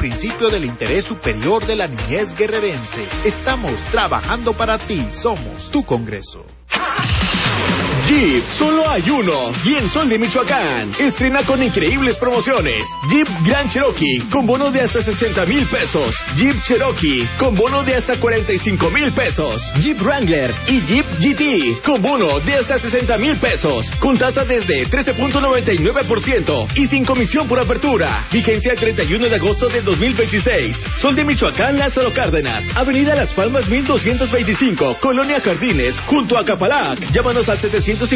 principio del interés superior de la niñez guerrerense. Estamos trabajando para ti. Somos tu Congreso. Jeep, solo hay uno. Y en Sol de Michoacán, estrena con increíbles promociones. Jeep Grand Cherokee, con bono de hasta 60,000 pesos. Jeep Cherokee, con bono de hasta 45,000 pesos. Jeep Wrangler y Jeep GT, con bono de hasta 60,000 pesos. Con tasa desde 13.99% y sin comisión por apertura. Vigencia el 31 de agosto del 2026. Sol de Michoacán, Lázaro Cárdenas, Avenida Las Palmas 1225, Colonia Jardines, junto a Capalac. Llámanos al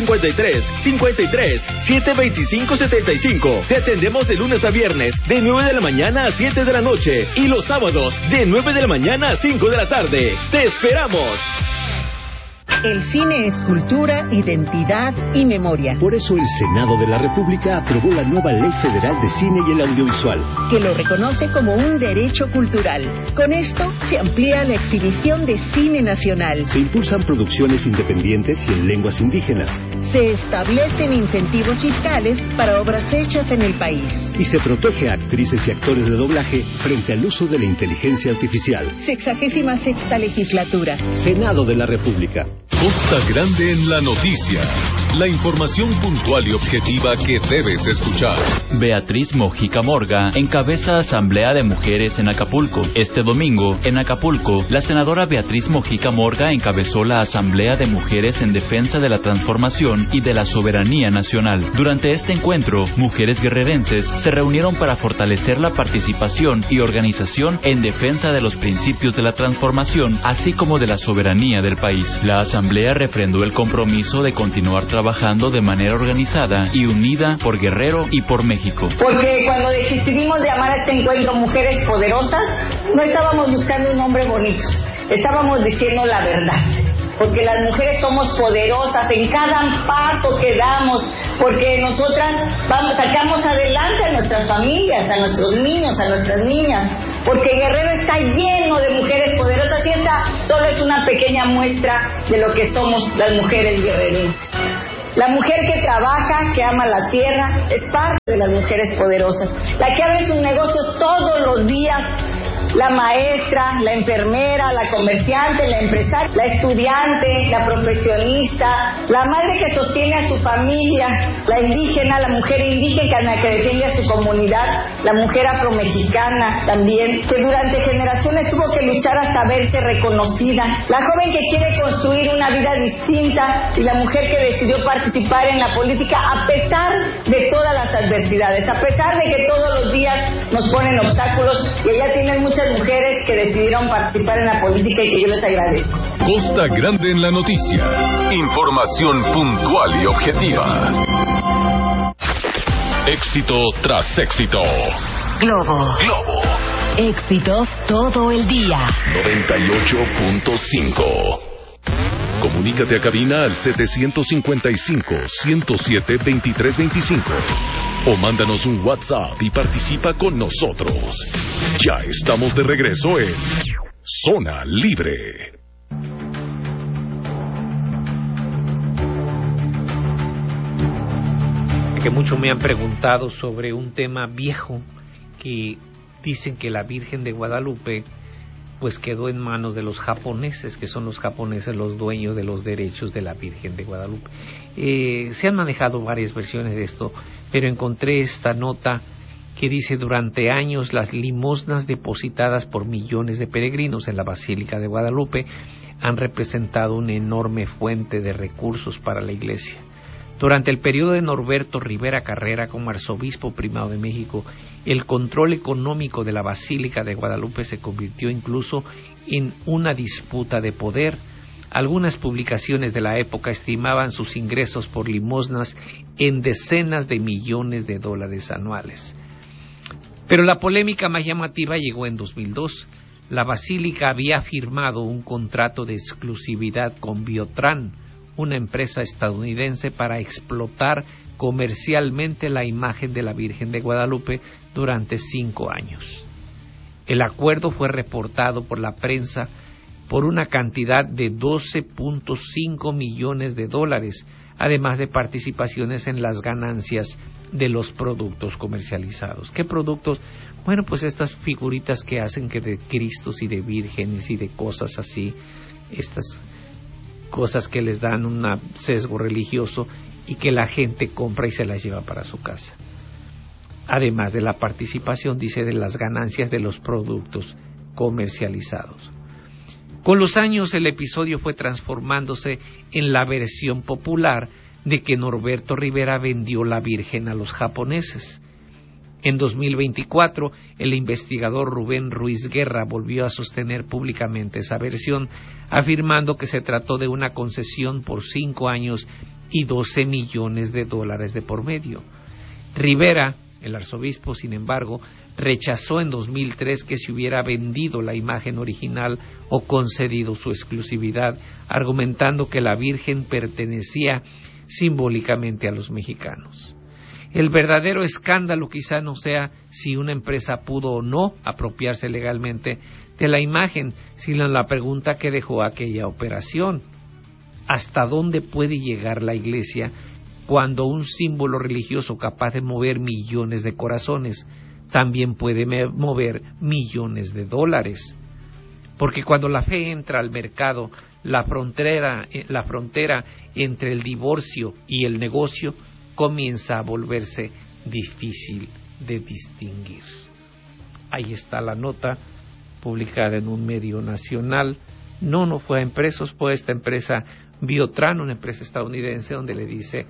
753-725-75. Te atendemos de lunes a viernes, de 9 de la mañana a 7 de la noche. Y los sábados, de 9 de la mañana a 5 de la tarde. ¡Te esperamos! El cine es cultura, identidad y memoria. Por eso el Senado de la República aprobó la nueva Ley Federal de Cine y el Audiovisual, que lo reconoce como un derecho cultural. Con esto se amplía la exhibición de cine nacional. Se impulsan producciones independientes y en lenguas indígenas. Se establecen incentivos fiscales para obras hechas en el país. Y se protege a actrices y actores de doblaje frente al uso de la inteligencia artificial. 66ª legislatura. Senado de la República. Costa Grande en la noticia. La información puntual y objetiva que debes escuchar. Beatriz Mojica Morga encabeza Asamblea de Mujeres en Acapulco. Este domingo, en Acapulco, la senadora Beatriz Mojica Morga encabezó la Asamblea de Mujeres en defensa de la transformación y de la soberanía nacional. Durante este encuentro, mujeres guerrerenses se reunieron para fortalecer la participación y organización en defensa de los principios de la transformación, así como de la soberanía del país. La Asamblea refrendó el compromiso de continuar trabajando de manera organizada y unida por Guerrero y por México. Porque cuando decidimos llamar a este encuentro Mujeres Poderosas, no estábamos buscando un nombre bonito, estábamos diciendo la verdad. Porque las mujeres somos poderosas en cada paso que damos, porque nosotras sacamos adelante a nuestras familias, a nuestros niños, a nuestras niñas, porque Guerrero está lleno de mujeres poderosas y esta solo es una pequeña muestra de lo que somos las mujeres guerrerenses. La mujer que trabaja, que ama la tierra, es parte de las mujeres poderosas. La que abre sus negocios todos los días, la maestra, la enfermera, la comerciante, la empresaria, la estudiante, la profesionista, la madre que sostiene a su familia, la indígena, la mujer indígena que defiende a su comunidad, la mujer afromexicana también, que durante generaciones tuvo que luchar hasta verse reconocida, la joven que quiere construir una vida distinta y la mujer que decidió participar en la política a pesar de todas las adversidades, a pesar de que todos los días nos ponen obstáculos y ella tiene muchas mujeres que decidieron participar en la política y que yo les agradezco. Costa Grande en la noticia. Información puntual y objetiva. Éxito tras éxito. Globo. Éxitos todo el día. 98.5. Comunícate a cabina al 755-107-2325 o mándanos un WhatsApp y participa con nosotros. Ya estamos de regreso en Zona Libre. Que mucho me han preguntado sobre un tema viejo que dicen que la Virgen de Guadalupe pues quedó en manos de los japoneses, que son los japoneses los dueños de los derechos de la Virgen de Guadalupe. Se han manejado varias versiones de esto, pero encontré esta nota que dice: durante años las limosnas depositadas por millones de peregrinos en la Basílica de Guadalupe han representado una enorme fuente de recursos para la Iglesia. Durante el periodo de Norberto Rivera Carrera como arzobispo primado de México, el control económico de la Basílica de Guadalupe se convirtió incluso en una disputa de poder. Algunas publicaciones de la época estimaban sus ingresos por limosnas en decenas de millones de dólares anuales. Pero la polémica más llamativa llegó en 2002. La Basílica había firmado un contrato de exclusividad con Biotran, una empresa estadounidense, para explotar comercialmente la imagen de la Virgen de Guadalupe durante 5 años. El acuerdo fue reportado por la prensa por una cantidad de $12.5 millones, además de participaciones en las ganancias de los productos comercializados. ¿Qué productos? Bueno, pues estas figuritas que hacen que de Cristos y de vírgenes y de cosas así, estas cosas que les dan un sesgo religioso y que la gente compra y se las lleva para su casa. Además de la participación, dice, de las ganancias de los productos comercializados. Con los años el episodio fue transformándose en la versión popular de que Norberto Rivera vendió la Virgen a los japoneses. En 2024, el investigador Rubén Ruiz Guerra volvió a sostener públicamente esa versión, afirmando que se trató de una concesión por 5 años y $12 millones de por medio. Rivera, el arzobispo, sin embargo, rechazó en 2003 que se hubiera vendido la imagen original o concedido su exclusividad, argumentando que la Virgen pertenecía simbólicamente a los mexicanos. El verdadero escándalo quizá no sea si una empresa pudo o no apropiarse legalmente de la imagen, sino la pregunta que dejó aquella operación. ¿Hasta dónde puede llegar la Iglesia cuando un símbolo religioso capaz de mover millones de corazones también puede mover millones de dólares? Porque cuando la fe entra al mercado, la frontera entre el divorcio y el negocio comienza a volverse difícil de distinguir. Ahí está la nota publicada en un medio nacional. No fue a Impresos, fue esta empresa Biotran, una empresa estadounidense, donde le dice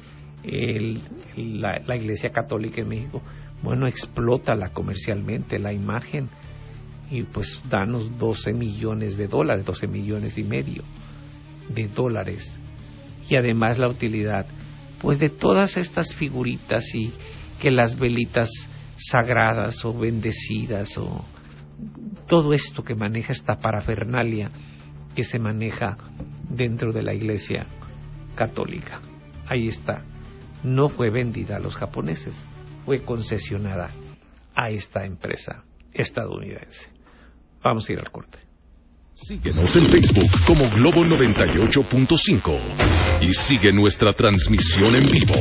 la Iglesia Católica en México, bueno, explótala comercialmente la imagen y pues danos $12 millones, $12 millones y medio de dólares, y además la utilidad pues de todas estas figuritas y que las velitas sagradas o bendecidas o todo esto que maneja esta parafernalia que se maneja dentro de la Iglesia Católica. Ahí está. No fue vendida a los japoneses, fue concesionada a esta empresa estadounidense. Vamos a ir al corte. Síguenos en Facebook como Globo 98.5 y sigue nuestra transmisión en vivo.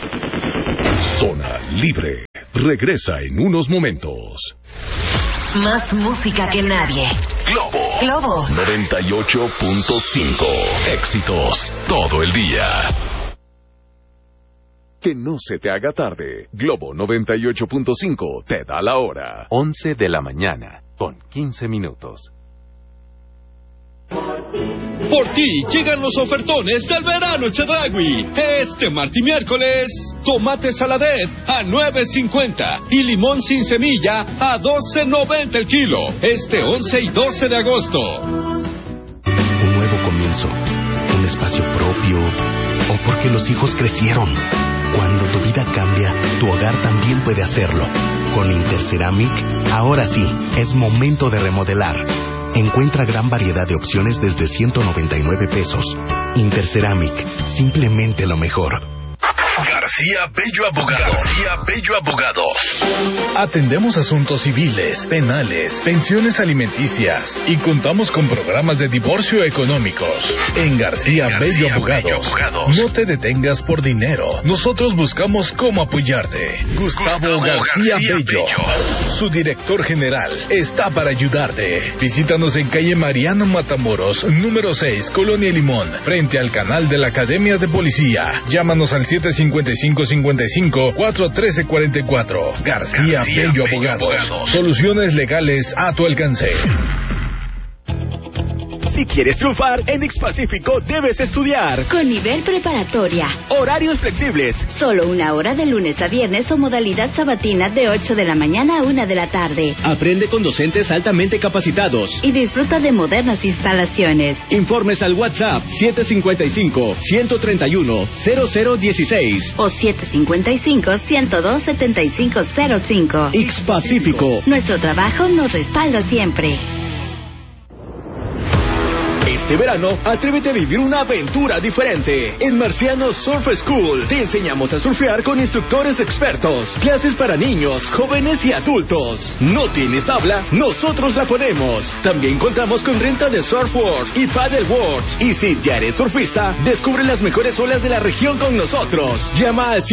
Zona Libre regresa en unos momentos. Más música que nadie. Globo 98.5. Éxitos todo el día. Que no se te haga tarde. Globo 98.5 te da la hora. 11 de la mañana, con 15 minutos. Por ti llegan los ofertones del verano Chedraui. Este martes y miércoles, tomate saladet a $9.50 y limón sin semilla a $12.90 el kilo. Este 11 y 12 de agosto. Un nuevo comienzo, un espacio propio, o porque los hijos crecieron. Cuando tu vida cambia, tu hogar también puede hacerlo. Con Interceramic, ahora sí, es momento de remodelar. Encuentra gran variedad de opciones desde $199. Interceramic, simplemente lo mejor. García Bello Abogados. García Bello Abogados. Atendemos asuntos civiles, penales, pensiones alimenticias y contamos con programas de divorcio económicos. En García Bello Abogados. No te detengas por dinero. Nosotros buscamos cómo apoyarte. Gustavo García Bello, su director general, está para ayudarte. Visítanos en calle Mariano Matamoros, número 6, Colonia Limón, frente al canal de la Academia de Policía. Llámanos al 755-55-413-44. García Bello Abogados. Soluciones legales a tu alcance. Si quieres triunfar, en X-Pacífico debes estudiar. Con nivel preparatoria. Horarios flexibles. Solo 1 hora de lunes a viernes o modalidad sabatina de 8 de la mañana a 1 de la tarde. Aprende con docentes altamente capacitados. Y disfruta de modernas instalaciones. Informes al WhatsApp 755-131-0016 o 755-102-7505. X-Pacífico. Nuestro trabajo nos respalda siempre. Este verano, atrévete a vivir una aventura diferente. En Marciano Surf School te enseñamos a surfear con instructores expertos. Clases para niños, jóvenes y adultos. ¿No tienes tabla? Nosotros la ponemos. También contamos con renta de surfboards y paddleboards. Y si ya eres surfista, descubre las mejores olas de la región con nosotros. Llama al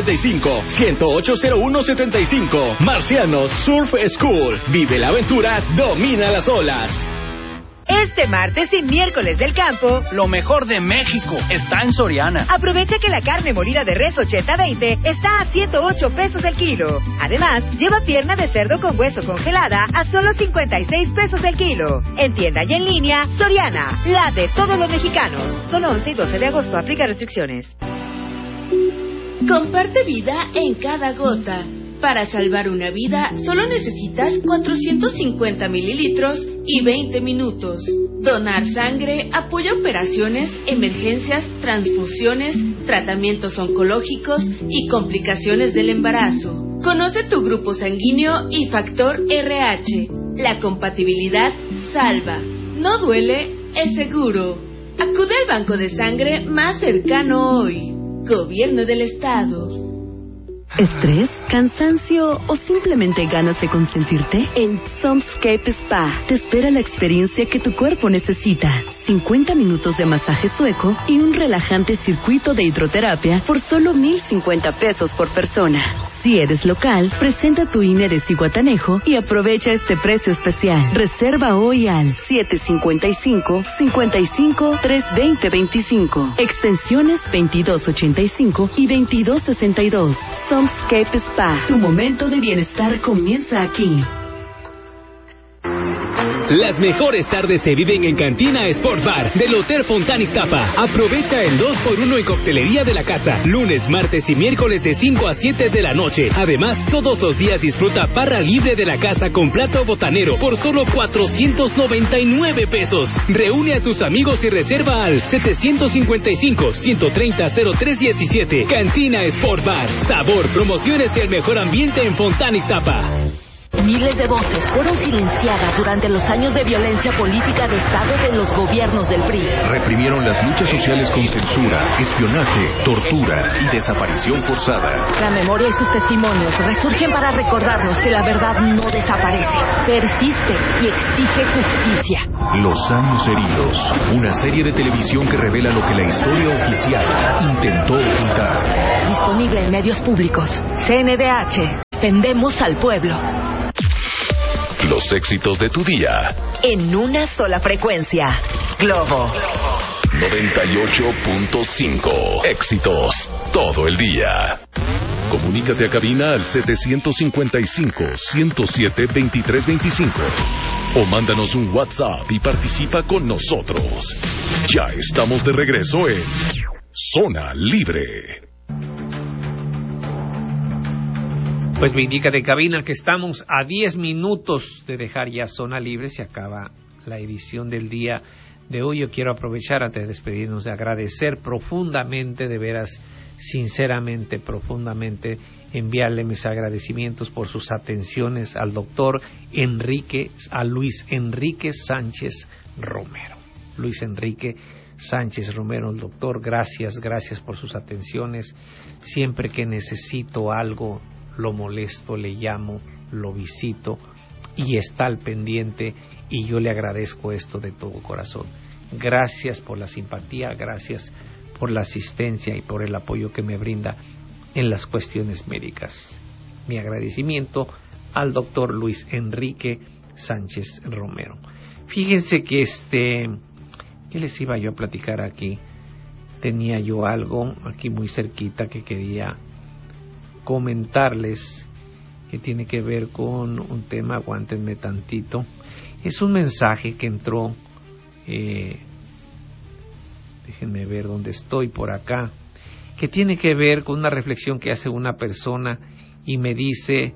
755-108-0175. Marciano Surf School. Vive la aventura, domina las olas. Este martes y miércoles del campo, lo mejor de México está en Soriana. Aprovecha que la carne molida de res 80-20 está a 108 pesos el kilo. Además, lleva pierna de cerdo con hueso congelada a solo 56 pesos el kilo. En tienda y en línea, Soriana, la de todos los mexicanos. Solo 11 y 12 de agosto, aplica restricciones. Comparte vida en cada gota. Para salvar una vida, solo necesitas 450 mililitros y 20 minutos. Donar sangre apoya operaciones, emergencias, transfusiones, tratamientos oncológicos y complicaciones del embarazo. Conoce tu grupo sanguíneo y factor RH. La compatibilidad salva. No duele, es seguro. Acude al banco de sangre más cercano hoy. Gobierno del Estado. ¿Estrés? ¿Cansancio? ¿O simplemente ganas de consentirte? En Somscape Spa te espera la experiencia que tu cuerpo necesita. 50 minutos de masaje sueco y un relajante circuito de hidroterapia por solo 1,050 pesos por persona. Si eres local, presenta tu INE de Zihuatanejo y aprovecha este precio especial. Reserva hoy al 755-55-320-25. Extensiones 2285 y 2262. Somscape Spa. Tu momento de bienestar comienza aquí. Las mejores tardes se viven en Cantina Sport Bar del Hotel Fontana Iztapa. Aprovecha el 2x1 en coctelería de la casa. Lunes, martes y miércoles de 5 a 7 de la noche. Además, todos los días disfruta barra libre de la casa con plato botanero por solo 499 pesos. Reúne a tus amigos y reserva al 755-130-0317. Cantina Sport Bar. Sabor, promociones y el mejor ambiente en Fontana Iztapa. Miles de voces fueron silenciadas durante los años de violencia política de Estado de los gobiernos del PRI. Reprimieron las luchas sociales con censura, espionaje, tortura y desaparición forzada. La memoria y sus testimonios resurgen para recordarnos que la verdad no desaparece, persiste y exige justicia. Los años heridos, una serie de televisión que revela lo que la historia oficial intentó ocultar. Disponible en medios públicos. CNDH. Defendemos al pueblo. Los éxitos de tu día. En una sola frecuencia. Globo. 98.5. Éxitos todo el día. Comunícate a cabina al 755-107-2325. O mándanos un WhatsApp y participa con nosotros. Ya estamos de regreso en Zona Libre. Pues me indica de cabina que estamos a 10 minutos de dejar ya Zona Libre. Se acaba la edición del día de hoy. Yo quiero aprovechar antes de despedirnos de agradecer profundamente, de veras, sinceramente, profundamente, enviarle mis agradecimientos por sus atenciones al doctor Luis Enrique Sánchez Romero. Luis Enrique Sánchez Romero, el doctor, gracias por sus atenciones. Siempre que necesito algo, lo molesto, le llamo, lo visito y está al pendiente, y yo le agradezco esto de todo corazón. Gracias por la simpatía, gracias por la asistencia y por el apoyo que me brinda en las cuestiones médicas. Mi agradecimiento al doctor Luis Enrique Sánchez Romero. Fíjense que ¿qué les iba yo a platicar aquí? Tenía yo algo aquí muy cerquita que quería comentarles, que tiene que ver con un tema, aguántenme tantito. Es un mensaje que entró, déjenme ver dónde estoy, por acá, que tiene que ver con una reflexión que hace una persona y me dice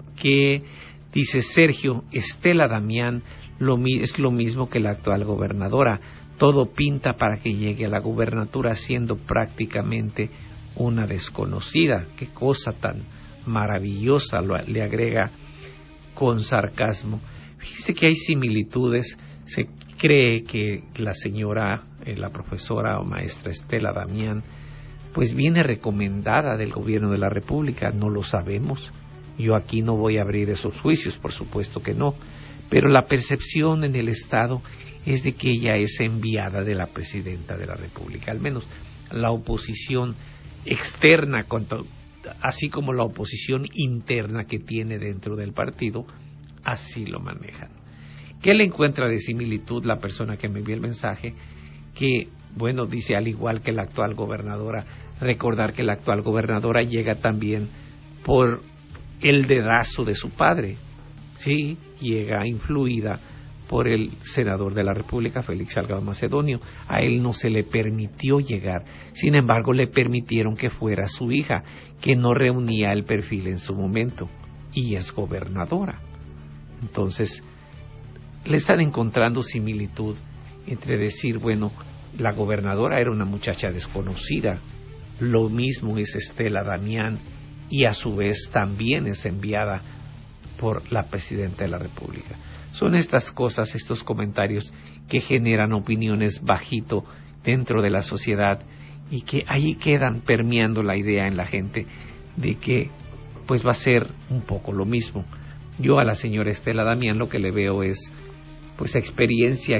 Sergio, Estela Damián es lo mismo que la actual gobernadora. Todo pinta para que llegue a la gubernatura siendo prácticamente una desconocida. Qué cosa tan maravillosa, le agrega con sarcasmo. Fíjese que hay similitudes Se cree que la señora, la profesora o maestra Estela Damián, pues viene recomendada del gobierno de la República, no lo sabemos. Yo aquí no voy a abrir esos juicios, por supuesto que no, pero la percepción en el Estado es de que ella es enviada de la presidenta de la República, al menos la oposición externa, así como la oposición interna que tiene dentro del partido, así lo manejan. ¿Qué le encuentra de similitud la persona que me envió el mensaje? Que, bueno, dice, al igual que la actual gobernadora, recordar que la actual gobernadora llega también por el dedazo de su padre, sí, llega influida por el senador de la República, Félix Salgado Macedonio. A él no se le permitió llegar, sin embargo le permitieron que fuera su hija, que no reunía el perfil en su momento, y es gobernadora. Entonces, le están encontrando similitud entre decir, bueno, la gobernadora era una muchacha desconocida, lo mismo es Estela Damián, y a su vez también es enviada por la presidenta de la República. Son estas cosas, estos comentarios que generan opiniones bajito dentro de la sociedad y que ahí quedan permeando la idea en la gente de que pues va a ser un poco lo mismo. Yo a la señora Estela Damián lo que le veo es pues experiencia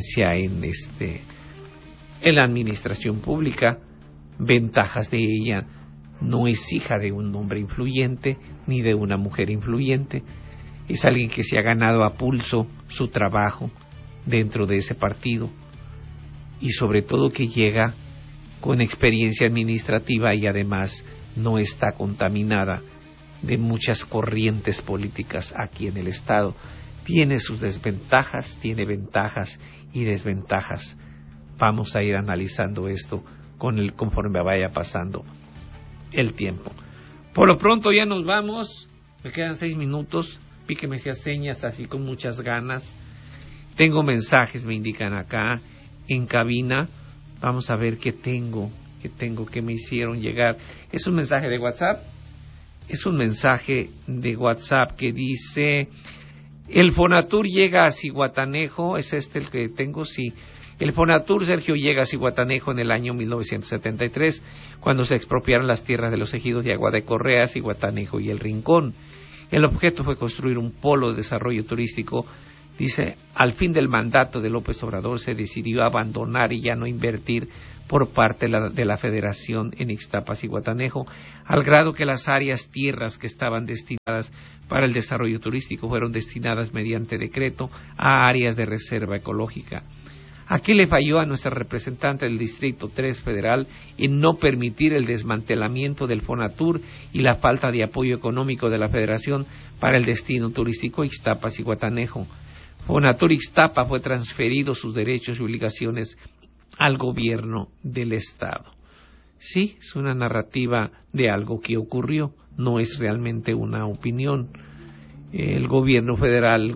en la administración pública, ventajas de ella. No es hija de un hombre influyente ni de una mujer influyente. Es alguien que se ha ganado a pulso su trabajo dentro de ese partido y sobre todo que llega con experiencia administrativa y además no está contaminada de muchas corrientes políticas aquí en el Estado. Tiene sus desventajas, tiene ventajas y desventajas. Vamos a ir analizando esto conforme vaya pasando el tiempo. Por lo pronto ya nos vamos, me quedan 6 minutos, vi que me hacía señas así con muchas ganas. Tengo mensajes, me indican acá en cabina. Vamos a ver qué tengo que me hicieron llegar. Es un mensaje de WhatsApp. Es un mensaje de WhatsApp que dice: el Fonatur llega a Zihuatanejo. Es el que tengo, sí. El Fonatur, Sergio, llega a Zihuatanejo en el año 1973, cuando se expropiaron las tierras de los ejidos de Agua de Correa, Zihuatanejo y El Rincón. El objeto fue construir un polo de desarrollo turístico. Dice, al fin del mandato de López Obrador se decidió abandonar y ya no invertir por parte de la Federación en Ixtapa, Zihuatanejo, al grado que las tierras que estaban destinadas para el desarrollo turístico fueron destinadas mediante decreto a áreas de reserva ecológica. Aquí le falló a nuestra representante del Distrito 3 Federal en no permitir el desmantelamiento del Fonatur y la falta de apoyo económico de la Federación para el destino turístico Ixtapa-Zihuatanejo. Fonatur Ixtapa fue transferido sus derechos y obligaciones al gobierno del Estado. Sí, es una narrativa de algo que ocurrió, no es realmente una opinión. El gobierno federal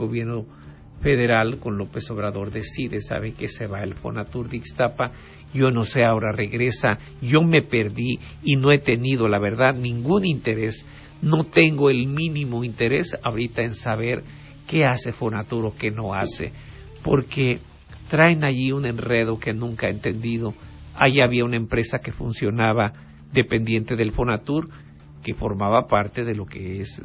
con López Obrador decide, sabe que se va el Fonatur de Ixtapa, yo no sé, ahora regresa, yo me perdí y no he tenido, la verdad, ningún interés, no tengo el mínimo interés ahorita en saber qué hace Fonatur o qué no hace, porque traen allí un enredo que nunca he entendido. Allí había una empresa que funcionaba dependiente del Fonatur, que formaba parte de lo que es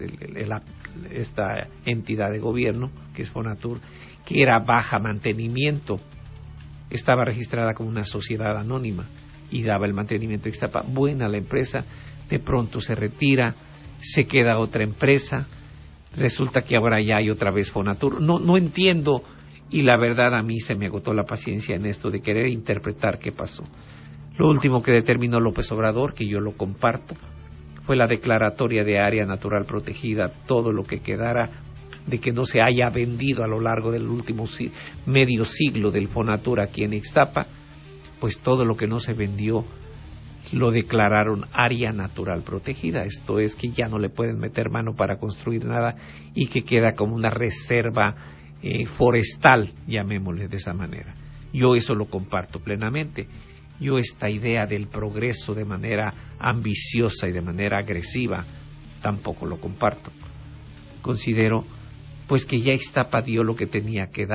esta entidad de gobierno, que es Fonatur, que era baja mantenimiento, estaba registrada como una sociedad anónima y daba el mantenimiento. Estaba buena la empresa, de pronto se retira, se queda otra empresa, resulta que ahora ya hay otra vez Fonatur. No entiendo, y la verdad a mí se me agotó la paciencia en esto de querer interpretar qué pasó. Lo último que determinó López Obrador, que yo lo comparto, fue la declaratoria de área natural protegida, todo lo que quedara de que no se haya vendido a lo largo del último medio siglo del Fonatur aquí en Ixtapa, pues todo lo que no se vendió lo declararon área natural protegida. Esto es que ya no le pueden meter mano para construir nada y que queda como una reserva forestal, llamémosle de esa manera. Yo eso lo comparto plenamente. Yo esta idea del progreso de manera ambiciosa y de manera agresiva tampoco lo comparto. Considero pues que ya Ixtapa dio lo que tenía que dar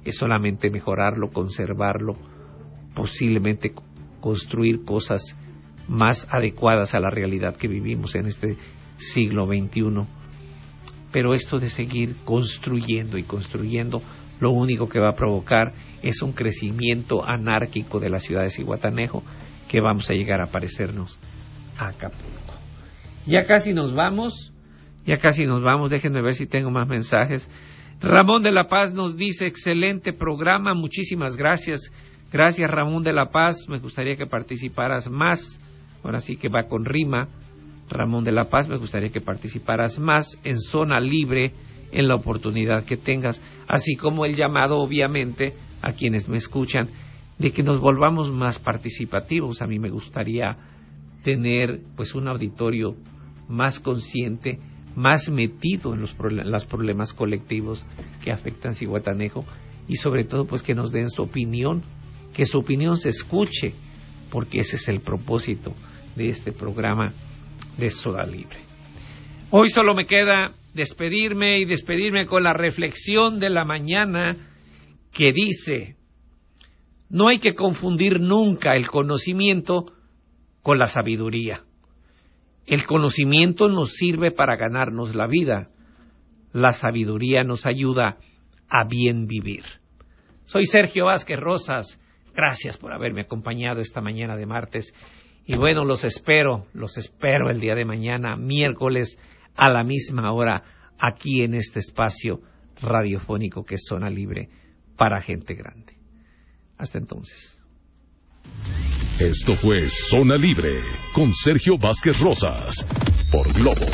es solamente mejorarlo, conservarlo, posiblemente construir cosas más adecuadas a la realidad que vivimos en este siglo XXI. Pero esto de seguir construyendo y construyendo, lo único que va a provocar es un crecimiento anárquico de la ciudad de Zihuatanejo, que vamos a llegar a parecernos a Acapulco. Ya casi nos vamos, déjenme ver si tengo más mensajes. Ramón de la Paz nos dice, excelente programa, muchísimas gracias. Gracias, Ramón de la Paz, me gustaría que participaras más. Ahora sí que va con rima. Ramón de la Paz, me gustaría que participaras más en Zona Libre en la oportunidad que tengas, así como el llamado, obviamente, a quienes me escuchan, de que nos volvamos más participativos. A mí me gustaría tener pues un auditorio más consciente, más metido en los problemas colectivos que afectan Zihuatanejo, y sobre todo pues que nos den su opinión, que su opinión se escuche, porque ese es el propósito de este programa de Zona Libre. Hoy solo me queda despedirme con la reflexión de la mañana, que dice: no hay que confundir nunca el conocimiento con la sabiduría. El conocimiento nos sirve para ganarnos la vida. La sabiduría nos ayuda a bien vivir. Soy Sergio Vázquez Rosas. Gracias por haberme acompañado esta mañana de martes. Y bueno, los espero el día de mañana, miércoles, a la misma hora, aquí en este espacio radiofónico que es Zona Libre para gente grande. Hasta entonces. Esto fue Zona Libre con Sergio Vázquez Rosas por Globo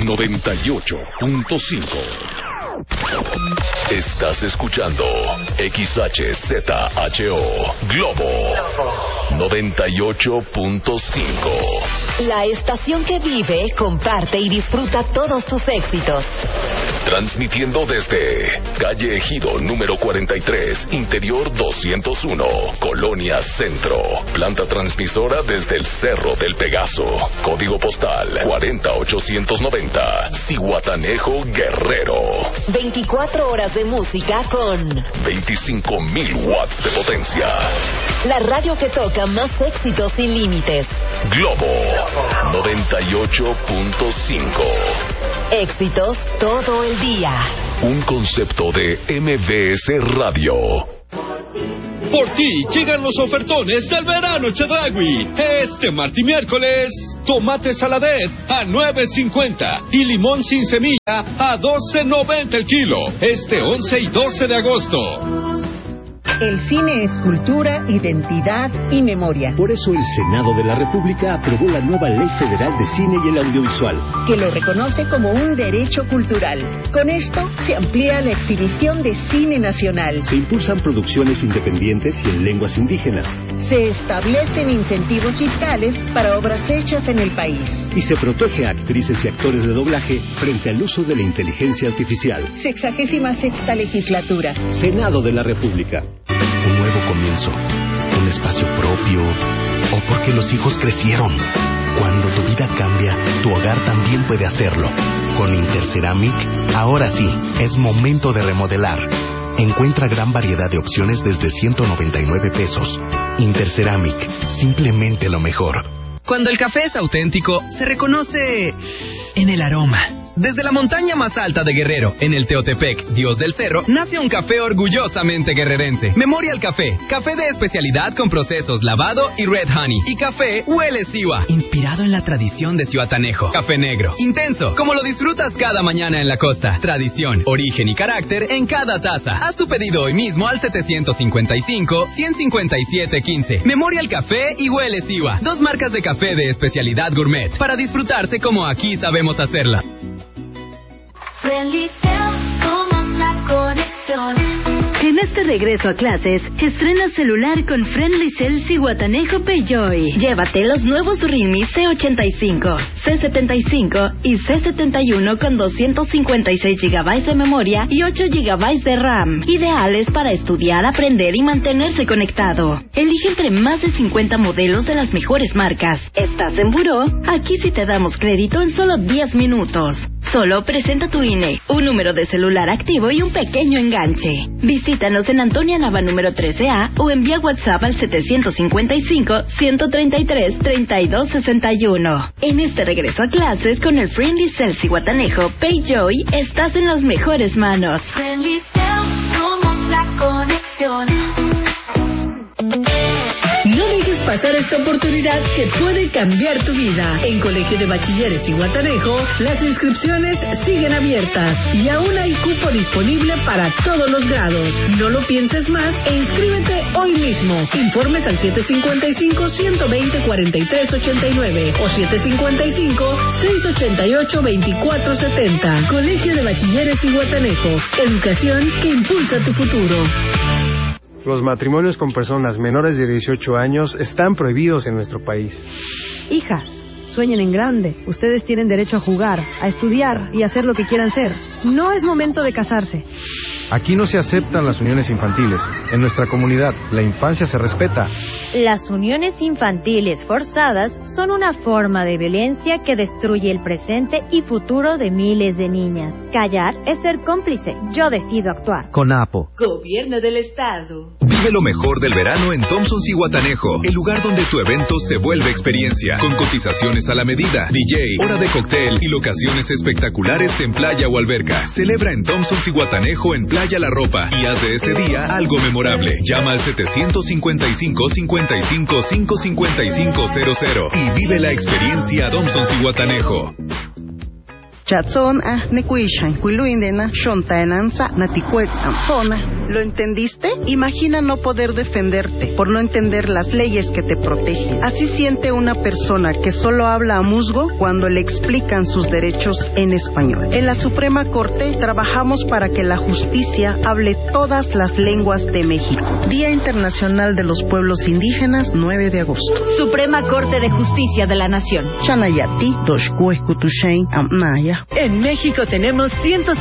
98.5. Estás escuchando XHZHO Globo 98.5. La estación que vive, comparte y disfruta todos tus éxitos. Transmitiendo desde Calle Ejido número 43, Interior 201, Colonia Centro. Planta transmisora desde el Cerro del Pegaso. Código postal 40890, Zihuatanejo, Guerrero. 24 horas de música con 25,000 watts de potencia. La radio que toca más éxitos sin límites. Globo 98.5. Éxitos todo el día. Un concepto de MBS Radio. Por ti llegan los ofertones del verano Chedraui. Este martes y miércoles, tomate saladet a $9.50 y limón sin semilla a $12.90 el kilo. Este 11 y 12 de agosto. El cine es cultura, identidad y memoria. Por eso el Senado de la República aprobó la nueva Ley Federal de Cine y el Audiovisual, que lo reconoce como un derecho cultural. Con esto se amplía la exhibición de cine nacional. Se impulsan producciones independientes y en lenguas indígenas. Se establecen incentivos fiscales para obras hechas en el país. Y se protege a actrices y actores de doblaje frente al uso de la inteligencia artificial. 66ª legislatura. Senado de la República. Un nuevo comienzo, un espacio propio, o porque los hijos crecieron. Cuando tu vida cambia, tu hogar también puede hacerlo. Con Interceramic, ahora sí, es momento de remodelar. Encuentra gran variedad de opciones desde $199. Interceramic, simplemente lo mejor. Cuando el café es auténtico, se reconoce en el aroma. Desde la montaña más alta de Guerrero, en el Teotepec, Dios del Cerro, nace un café orgullosamente guerrerense. Memorial Café, café de especialidad con procesos lavado y red honey. Y café Huele Siwa, inspirado en la tradición de Zihuatanejo. Café negro, intenso, como lo disfrutas cada mañana en la costa. Tradición, origen y carácter en cada taza. Haz tu pedido hoy mismo al 755-157-15. Memorial Café y Huele Siwa, dos marcas de café de especialidad gourmet, para disfrutarse como aquí sabemos hacerla. Friendly Cell, somos la conexión. En este regreso a clases, estrena celular con Friendly Cell Zihuatanejo Peyoy. Llévate los nuevos Realme C85, C75 y C71 con 256 GB de memoria y 8 GB de RAM. Ideales para estudiar, aprender y mantenerse conectado. Elige entre más de 50 modelos de las mejores marcas. ¿Estás en buró? Aquí sí te damos crédito en solo 10 minutos. Solo presenta tu INE, un número de celular activo y un pequeño enganche. Visítanos en Antonia Nava número 13A o envía WhatsApp al 755-133-3261. En este regreso a clases con el Friendly Cell Zihuatanejo PayJoy, estás en las mejores manos. Friendly Cell, somos la conexión. No dejes pasar esta oportunidad que puede cambiar tu vida. En Colegio de Bachilleres Zihuatanejo, las inscripciones siguen abiertas y aún hay cupo disponible para todos los grados. No lo pienses más e inscríbete hoy mismo. Informes al 755-120-4389 o 755-688-2470. Colegio de Bachilleres Zihuatanejo. Educación que impulsa tu futuro. Los matrimonios con personas menores de 18 años están prohibidos en nuestro país. Hijas, sueñen en grande. Ustedes tienen derecho a jugar, a estudiar y a hacer lo que quieran ser. No es momento de casarse. Aquí no se aceptan las uniones infantiles. En nuestra comunidad, la infancia se respeta. Las uniones infantiles forzadas son una forma de violencia que destruye el presente y futuro de miles de niñas. Callar es ser cómplice. Yo decido actuar. CONAPO. Gobierno del Estado. Vive lo mejor del verano en Thompson Zihuatanejo, el lugar donde tu evento se vuelve experiencia, con cotizaciones a la medida, DJ, hora de cóctel y locaciones espectaculares en playa o alberca. Celebra en Thompson Zihuatanejo en Playa La Ropa y haz de ese día algo memorable. Llama al 755-55-555-00 y vive la experiencia Thompson Zihuatanejo. ¿Lo entendiste? Imagina no poder defenderte por no entender las leyes que te protegen. Así siente una persona que solo habla a musgo cuando le explican sus derechos en español. En la Suprema Corte trabajamos para que la justicia hable todas las lenguas de México. Día Internacional de los Pueblos Indígenas, 9 de agosto. Suprema Corte de Justicia de la Nación. Chanayati, Toshkueskutushein, Amnaya. En México tenemos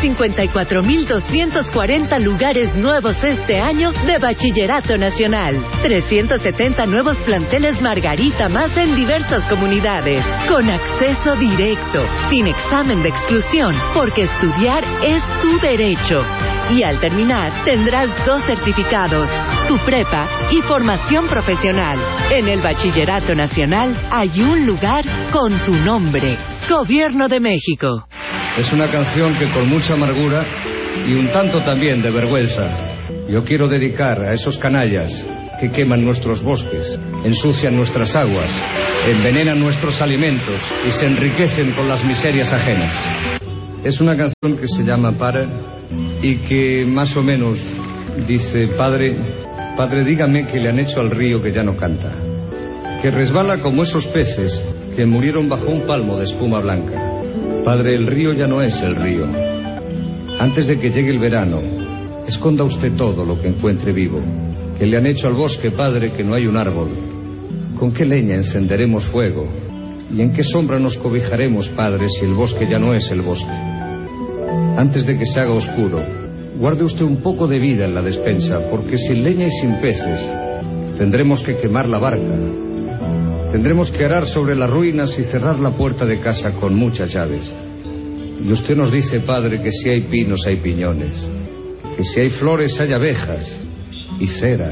154.240 lugares nuevos este año de Bachillerato Nacional. 370 nuevos planteles Margarita más en diversas comunidades. Con acceso directo, sin examen de exclusión, porque estudiar es tu derecho. Y al terminar tendrás 2 certificados, tu prepa y formación profesional. En el Bachillerato Nacional hay un lugar con tu nombre. Gobierno de México. Es una canción que con mucha amargura y un tanto también de vergüenza yo quiero dedicar a esos canallas que queman nuestros bosques, ensucian nuestras aguas, envenenan nuestros alimentos y se enriquecen con las miserias ajenas. Es una canción que se llama Para y que más o menos dice: Padre, dígame qué le han hecho al río que ya no canta, que resbala como esos peces que murieron bajo un palmo de espuma blanca. Padre, el río ya no es el río. Antes de que llegue el verano, esconda usted todo lo que encuentre vivo. ¿Qué le han hecho al bosque, Padre, que no hay un árbol? ¿Con qué leña encenderemos fuego? ¿Y en qué sombra nos cobijaremos, Padre, si el bosque ya no es el bosque? Antes de que se haga oscuro, guarde usted un poco de vida en la despensa, porque sin leña y sin peces tendremos que quemar la barca. Tendremos que arar sobre las ruinas y cerrar la puerta de casa con muchas llaves. Y usted nos dice, Padre, que si hay pinos hay piñones, que si hay flores hay abejas, y cera,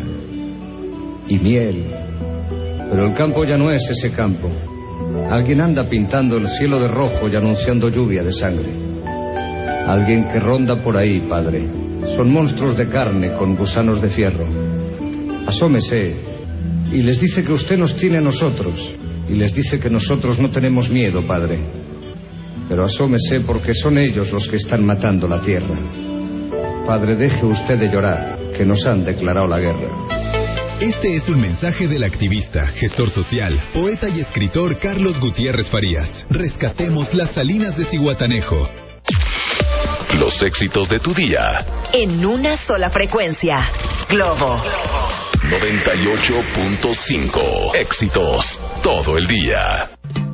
y miel. Pero el campo ya no es ese campo. Alguien anda pintando el cielo de rojo y anunciando lluvia de sangre. Alguien que ronda por ahí, Padre. Son monstruos de carne con gusanos de fierro. Asómese y les dice que usted nos tiene a nosotros, y les dice que nosotros no tenemos miedo, Padre. Pero asómese, porque son ellos los que están matando la tierra. Padre, deje usted de llorar, que nos han declarado la guerra. Este es un mensaje del activista, gestor social, poeta y escritor Carlos Gutiérrez Farías. Rescatemos las salinas de Zihuatanejo. Los éxitos de tu día. En una sola frecuencia. Globo 98.5. Éxitos todo el día.